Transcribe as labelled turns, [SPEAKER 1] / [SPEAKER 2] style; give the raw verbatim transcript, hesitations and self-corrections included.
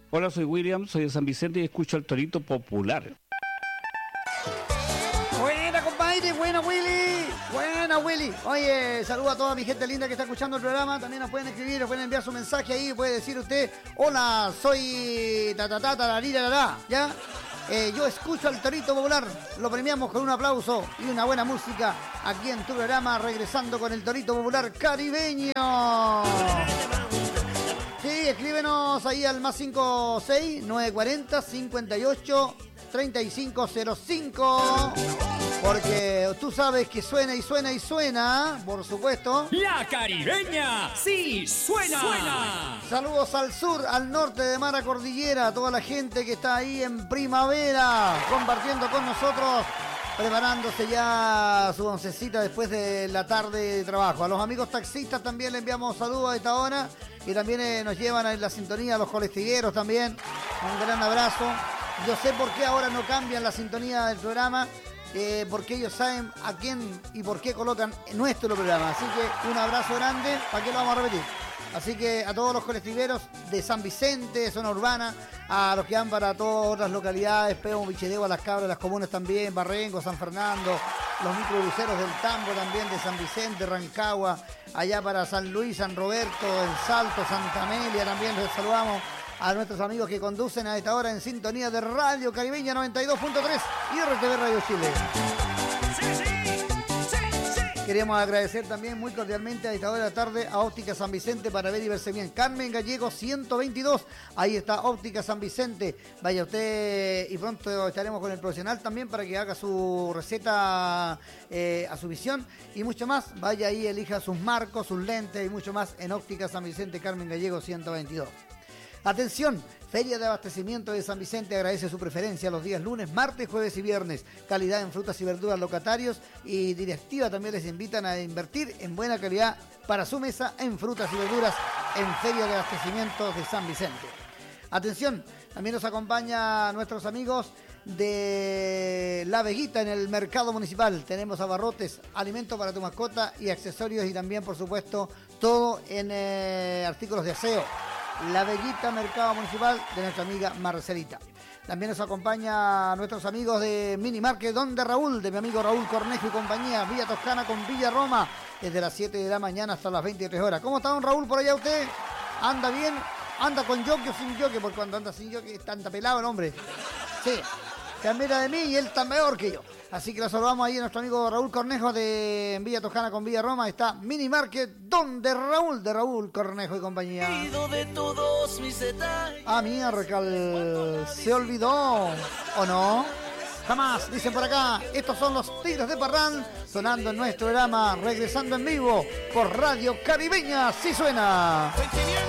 [SPEAKER 1] Hola, soy William, soy de San Vicente y escucho al Torito Popular.
[SPEAKER 2] Buena, compadre, buena, Willy. Buena, Willy. Oye, saludo a toda mi gente linda que está escuchando el programa. También nos pueden escribir, nos pueden enviar su mensaje ahí. Puede decir usted, hola, soy ta ta ta ta la, la, la, ¿ya? Eh, yo escucho al Torito Popular. Lo premiamos con un aplauso y una buena música aquí en tu programa, regresando con el Torito Popular caribeño. Sí, escríbenos ahí al más cinco seis nueve cuatro cero cincuenta y ocho treinta y cinco cero cinco. Porque tú sabes que suena y suena y suena, por supuesto.
[SPEAKER 3] La caribeña, sí, suena. suena.
[SPEAKER 2] Saludos al sur, al norte de Mara Cordillera, a toda la gente que está ahí en primavera, compartiendo con nosotros, preparándose ya su oncecita después de la tarde de trabajo. A los amigos taxistas también le enviamos saludos a esta hora, y también eh, nos llevan en la sintonía a los colectiveros también. Un gran abrazo. Yo sé por qué ahora no cambian la sintonía del programa. Eh, porque ellos saben a quién y por qué colocan nuestro programa. Así que un abrazo grande, ¿para qué lo vamos a repetir? Así que a todos los colectiveros de San Vicente, zona urbana, a los que van para todas otras localidades, Pego, Vichedeo, a las cabras, las comunas también, Barrengo, San Fernando, los microbuseros del Tambo también, de San Vicente, Rancagua, allá para San Luis, San Roberto, El Salto, Santa Amelia, también les saludamos. A nuestros amigos que conducen a esta hora en sintonía de Radio Caribeña noventa y dos punto tres y R T V Radio Chile.
[SPEAKER 3] Sí, sí, sí, sí.
[SPEAKER 2] Queremos agradecer también muy cordialmente a esta hora de la tarde a Óptica San Vicente para ver y verse bien. Carmen Gallego ciento veintidós, ahí está Óptica San Vicente. Vaya usted y pronto estaremos con el profesional también para que haga su receta eh, a su visión y mucho más. Vaya ahí, elija sus marcos, sus lentes y mucho más en Óptica San Vicente, Carmen Gallego ciento veintidós. Atención, Feria de Abastecimiento de San Vicente agradece su preferencia los días lunes, martes, jueves y viernes. Calidad en frutas y verduras locatarios y directiva también les invitan a invertir en buena calidad para su mesa en frutas y verduras en Feria de Abastecimiento de San Vicente. Atención, también nos acompaña nuestros amigos de La Veguita en el mercado municipal. Tenemos abarrotes, alimentos para tu mascota y accesorios y también, por supuesto, todo en eh, artículos de aseo. La Veguita, mercado municipal de nuestra amiga Marcelita. También nos acompaña nuestros amigos de Mini Market Donde Raúl, de mi amigo Raúl Cornejo y compañía, Villa Toscana con Villa Roma, desde las siete de la mañana hasta las veintitrés horas. ¿Cómo está don Raúl por allá usted? ¿Anda bien? ¿Anda con jockey o sin jockey? Porque cuando anda sin jockey está pelado el hombre. Sí, cambiera de mí y él está mejor que yo. Así que lo saludamos ahí a nuestro amigo Raúl Cornejo de Villa Toscana con Villa Roma. Está Mini Market Donde Raúl, de Raúl Cornejo y compañía.
[SPEAKER 4] De todos mis detalles.
[SPEAKER 2] Ah, miércoles, se olvidó, ¿o no? Jamás, dicen por acá. Estos son los Tigres de Parrán, sonando en nuestro programa, regresando en vivo por Radio Caribeña. ¡Sí suena!